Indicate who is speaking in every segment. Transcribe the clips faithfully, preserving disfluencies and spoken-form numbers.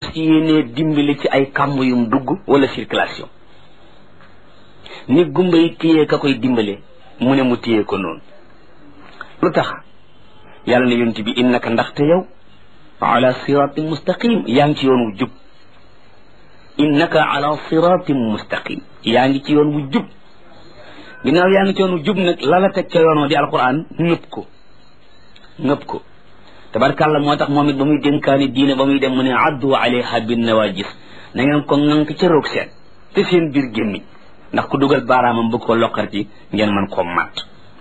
Speaker 1: yéenee dimbali ci ay kàmb yum dugg wala circulation ni gumba yi téyee ka koy dimbale mu ne mu téyee ko noonu lu tax yàlla ne yonent bi innaka ndaxte yow ala siratin mustaqim yaa ngi ci yoon wu jub innaka ala siratin mustaqim yaa ngi ci yoon wu jub ginnaaw yaa ngi ci yoon wu jub nag la la teg ca yoon wa di alquran nëpp ko nëpp ko tabarkàlla moo tax moom it ba muy dénkaani diine ba muy dem mu ne addu alayha bin nawajis na ngeen ko ŋànk ca roog seen te seen biir gémmiñ ndax ku dugal baaraamam bëgg ko loqar ci ngeen mën koo màtt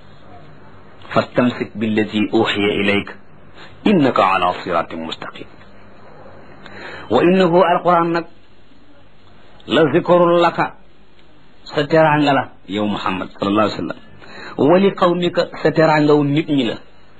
Speaker 1: fastamsik billati uxiya ilayka innaka ala siratin mustaqim wa innahu alquran nag la zikrun laka sa teraanga la yow muhammad sallallahu alayhi wa sallam wa li qawmika sa teraangaw nit ñi la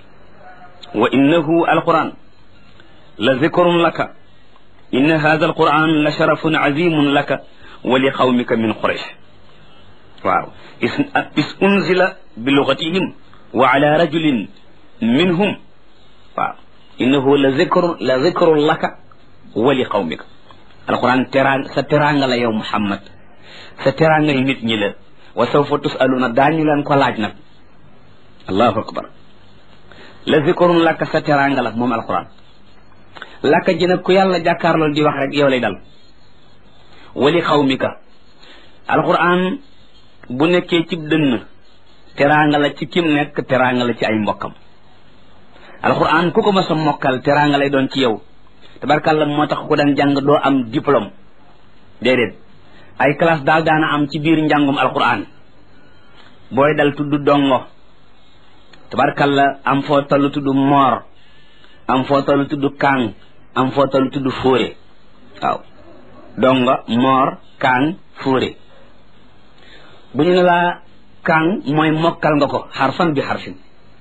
Speaker 1: wa innahu alquran la zikrun laka inna hada alquran la sharafun azimun laka wa li qawmika min quraish waaw is unzila bi lugatihim wa ala rajulin minhum waaw innahu la zikrun la zikrun laka wa li qawmika alquran teraanga sa teraanga la yow muhammad sa teraanga yi nit ñi la wa sawfa tusaluna daañu leen ko laaj nag allahu akbar la zikrun laka sa teraanga la moom alquran laka ji nag ku yàlla jàkkaarlool di wax rek yow lay dal wa li qawmika alquran bu nekkee ci dënn teraanga la ci kim nekk teraanga la ci ay mbokkam alquran ku ko mas a mokkal teraanga lay doon ci yow tabarkàlla moo tax ko daan jàng doo am diplôme déedéet ay classe daal daana am ci biir njàngum alquran booy dal tudd dongo tabarkàlla am foo toll tudd moor am foo toll tudd kàng am foo toll tudd fóore waaw dongo moor kàng fóore bu ñu ne laa kàng mooy mokkal nga ko xarfan bi xarfin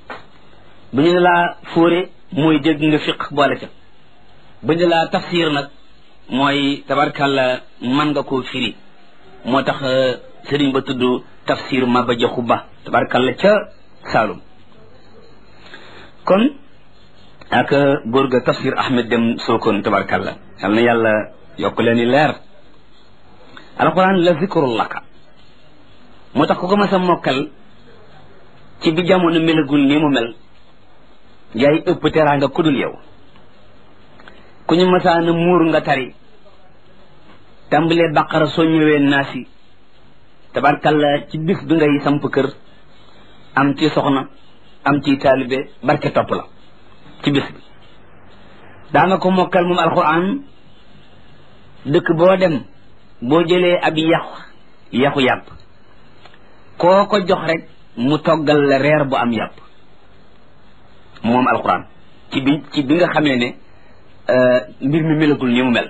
Speaker 1: bu ñu ne laa fóore mooy dégg nga fiq boole ca bu ñu ne laa tafsir nag mooy tabarkàlla man nga koo firi moo tax sëriñ ba tudd tafsir ma ba joxu ba tabarkàlla ca Saalum kon ak góor ga tafsir Ahmed Dem Sokone tabarkàlla yal na yàlla yokk leen i leer alquran la zikrul laka moo tax ku ko mas a mokkal ci bi jamono melagul nii mu mel yaay ëpp teraanga kudul yow ku ñu masaana muur nga tari tàmbalee baqara soo ñëwee naasi tabarkalla ci bis bi ngay samp kër am ci soxna am ci taalibe barke topp la ci bis bi daa nga ko mokkal moom alquran dëkk boo dem boo jëlee ab yaxu yaxu yàpp koo ko jox rek mu toggal la reer bu am yàpp moom alquran ci bi ci bi nga xamee ne mbir mi melagul ni mu mel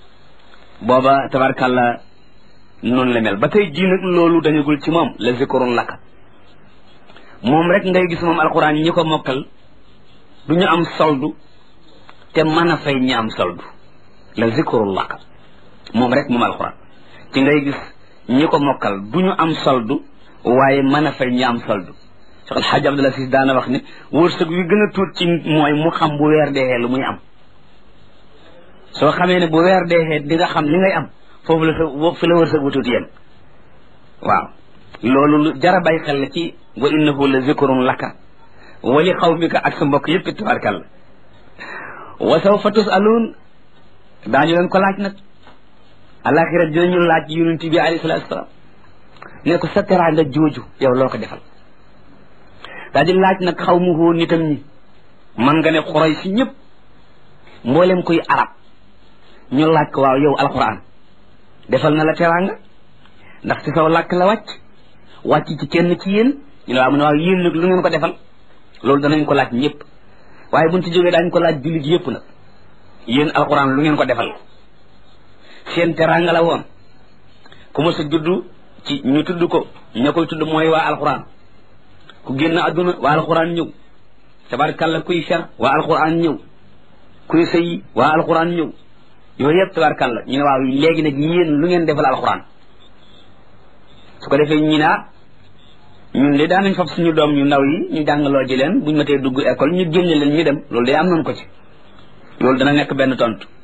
Speaker 1: booba tabarkàlla noonu la mel ba tey jii nag loolu dañagul ci moom la zikrun laka moom rek ngay gis moom alquran ñi ko mokkal du ñu am soldu te mën a fay ñi am soldu la zikrun laka moom rek moom alquran ci ngay gis ñi ko mokkal du ñu am soldu waaye mën a fay ñi am soldu Cheikh El Hadj Abdoul Aziz daana wax ne wërsëg wi gën a tuut ci mooy mu xam bu weer deexee lu muy am soo xamee ne bu weer deexee di nga xam li ngay am foofu la sa fi la wërsëg bu tuuti yem waaw loolu lu jara bay xel la ci wa innahu la zikrun laka wa li qawmika ak sa mbokk yëpp tabarkalla wa sawfa tusaluun daañu leen ko laaj nag alaxira dinañu laaj yonent bi alayhi salaatu wasalaam ne ko sa teraanga jooju yow loo ko defal daa di laaj nag xaw mu hoo nitam ñi man nga ne xuray si ñëpp mboolem kuy arab ñu laaj ko waaw yow alquran defal na la teraanga ndax ci saw làkk la wàcc wàcc ci kenn ci yéen ñu ne waaw mu ne waaw yéen nag lu ngeen ko defal loolu danañ ko laaj ñëpp waaye buñ ci jógee daañ ko laaj jullit yëpp nag yéen alquran lu ngeen ko defal seen teraanga la woon ku ma sa juddu ci ñu tudd ko ña koy tudd mooy waa alquran ku génn adduna waa alquran ñëw tabarkalla kuy fer waa alquran ñëw kuy sëyi waa alquran ñëw yooyu yëpp tabarkalla ñu ne waaw léegi nag yéen lu ngeen defal alquran su ko defee ñi naa ñun de daanañ fab suñu doom ñu ndaw yi ñu jàngaloo ji leen buñ ma tee dugg école ñu génne leen ñu dem loolu de am nañ ko ci loolu dana nekk benn tontu